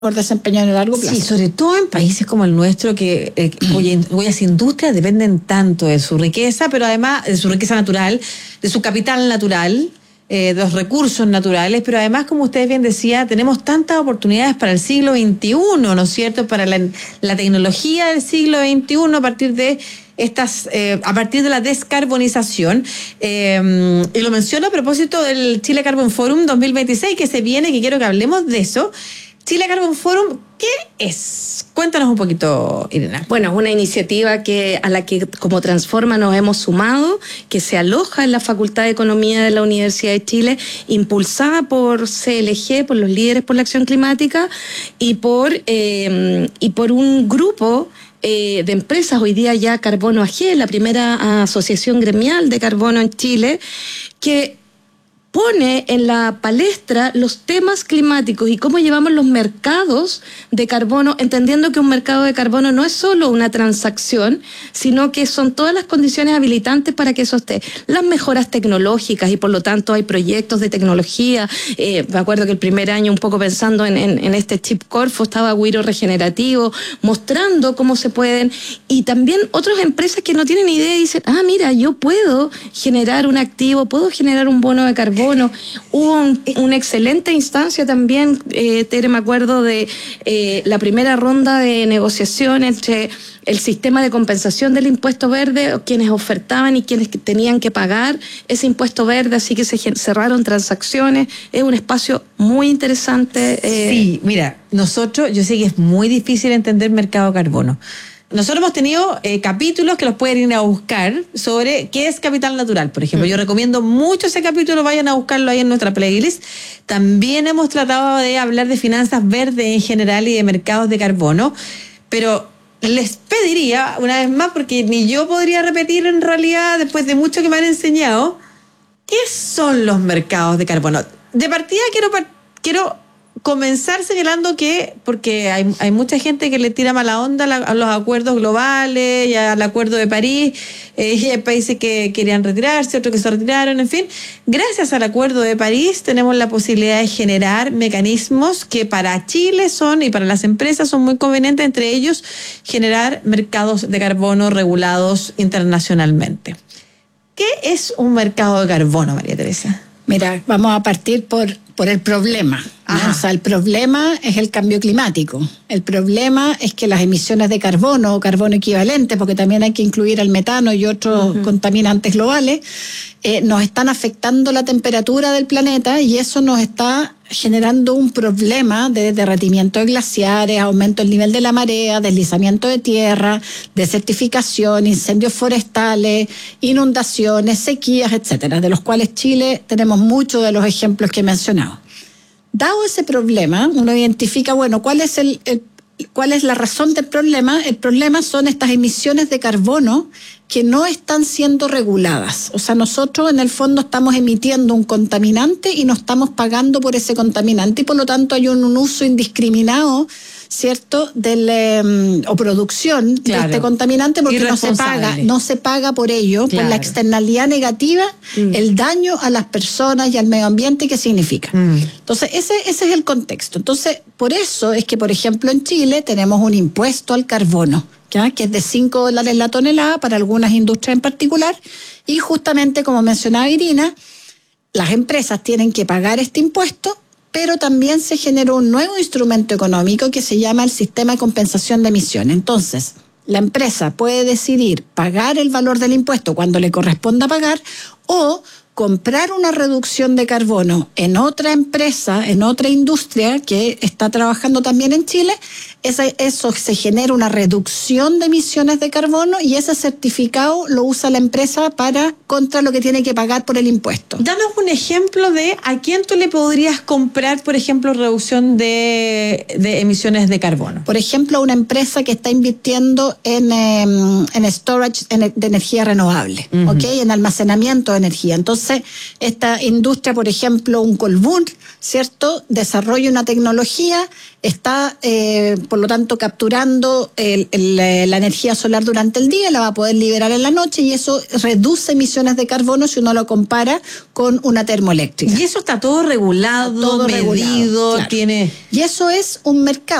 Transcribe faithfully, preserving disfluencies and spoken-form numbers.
por desempeño en el largo plazo. Sí, sobre todo en países como el nuestro, que eh, cuyas, cuyas industrias dependen tanto de su riqueza, pero además de su riqueza natural, de su capital natural, eh, de los recursos naturales, pero además, como usted bien decía, tenemos tantas oportunidades para el siglo veintiuno, ¿no es cierto?, para la, la tecnología del siglo veintiuno a partir de estas, eh, a partir de la descarbonización. Eh, y lo menciono a propósito del Chile Carbon Forum dos mil veintiséis, que se viene, que quiero que hablemos de eso. Chile Carbon Forum, ¿qué es? Cuéntanos un poquito, Irina. Bueno, es una iniciativa que a la que como Transforma nos hemos sumado, que se aloja en la Facultad de Economía de la Universidad de Chile, impulsada por C L G, por los líderes por la acción climática, y por, eh, y por un grupo eh, de empresas, hoy día ya Carbono A G, la primera asociación gremial de carbono en Chile, que pone en la palestra los temas climáticos y cómo llevamos los mercados de carbono, entendiendo que un mercado de carbono no es solo una transacción, sino que son todas las condiciones habilitantes para que eso esté. Las mejoras tecnológicas, y por lo tanto hay proyectos de tecnología. Eh, me acuerdo que el primer año, un poco pensando en, en, en este chip Corfo, estaba Guiro Regenerativo, mostrando cómo se pueden, y también otras empresas que no tienen idea y dicen, ah, mira, yo puedo generar un activo, puedo generar un bono de carbono. Bueno, hubo un, una excelente instancia también, eh, Tere, me acuerdo de eh, la primera ronda de negociación entre el sistema de compensación del impuesto verde, quienes ofertaban y quienes tenían que pagar ese impuesto verde, así que se cerraron transacciones. Es un espacio muy interesante. Eh. Sí, mira, nosotros, yo sé que es muy difícil entender mercado carbono. Nosotros hemos tenido eh, capítulos que los pueden ir a buscar sobre qué es capital natural, por ejemplo. Yo recomiendo mucho ese capítulo, vayan a buscarlo ahí en nuestra playlist. También hemos tratado de hablar de finanzas verdes en general y de mercados de carbono, pero les pediría, una vez más, porque ni yo podría repetir en realidad, después de mucho que me han enseñado, ¿qué son los mercados de carbono? De partida quiero, quiero comenzar señalando que, porque hay, hay mucha gente que le tira mala onda a los acuerdos globales y al acuerdo de París, eh, y hay países que querían retirarse, otros que se retiraron, en fin. Gracias al acuerdo de París tenemos la posibilidad de generar mecanismos que para Chile son, y para las empresas son muy convenientes, entre ellos generar mercados de carbono regulados internacionalmente. ¿Qué es un mercado de carbono, María Teresa? Mira, vamos a partir por, por el problema. O sea, el problema es el cambio climático. El problema es que las emisiones de carbono o carbono equivalente, porque también hay que incluir el metano y otros uh-huh. contaminantes globales, eh, nos están afectando la temperatura del planeta, y eso nos está generando un problema de derretimiento de glaciares, aumento del nivel de la marea, deslizamiento de tierra, desertificación, incendios forestales, inundaciones, sequías, etcétera, de los cuales Chile tenemos muchos de los ejemplos que he mencionado. Dado ese problema, uno identifica, bueno, ¿cuál es el, el cuál es la razón del problema? El problema son estas emisiones de carbono que no están siendo reguladas. O sea, nosotros en el fondo estamos emitiendo un contaminante y no estamos pagando por ese contaminante, y por lo tanto hay un, un uso indiscriminado, ¿cierto?, del, eh, o producción claro. de este contaminante, porque no se paga, no se paga por ello, claro. por la externalidad negativa, mm. el daño a las personas y al medio ambiente que significa. Mm. Entonces, ese, ese es el contexto. Entonces, por eso es que, por ejemplo, en Chile tenemos un impuesto al carbono, ¿ya?, que es de cinco dólares la tonelada para algunas industrias en particular, y justamente, como mencionaba Irina, las empresas tienen que pagar este impuesto, pero también se generó un nuevo instrumento económico que se llama el sistema de compensación de emisiones. Entonces, la empresa puede decidir pagar el valor del impuesto cuando le corresponda pagar, o comprar una reducción de carbono en otra empresa, en otra industria que está trabajando también en Chile. Ese, eso se genera una reducción de emisiones de carbono, y ese certificado lo usa la empresa para contra lo que tiene que pagar por el impuesto. Danos un ejemplo de a quién tú le podrías comprar, por ejemplo, reducción de, de emisiones de carbono. Por ejemplo, una empresa que está invirtiendo en, eh, en storage de energía renovable, uh-huh. ¿ok?, en almacenamiento de energía. Entonces, Entonces, esta industria, por ejemplo, un Colbún, ¿cierto?, desarrolla una tecnología, está, eh, por lo tanto, capturando el, el, la energía solar durante el día, la va a poder liberar en la noche, y eso reduce emisiones de carbono si uno lo compara con una termoeléctrica. Y eso está todo regulado, Todo medido, regulado, claro. tiene... Y eso es un mercado.